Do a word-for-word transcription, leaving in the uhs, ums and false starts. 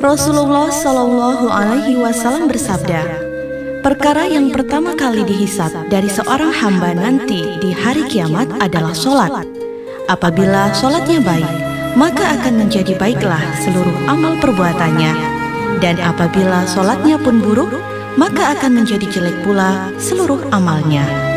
Rasulullah Shallallahu Alaihi Wasallam bersabda, perkara yang pertama kali dihisab dari seorang hamba nanti di hari kiamat adalah sholat. Apabila sholatnya baik, maka akan menjadi baiklah seluruh amal perbuatannya. Dan apabila sholatnya pun buruk, maka akan menjadi jelek pula seluruh amalnya.